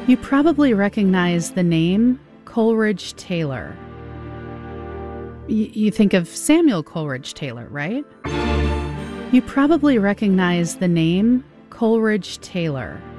You probably recognize the name Coleridge Taylor. You think of Samuel Coleridge Taylor, right? You probably recognize the name Coleridge Taylor.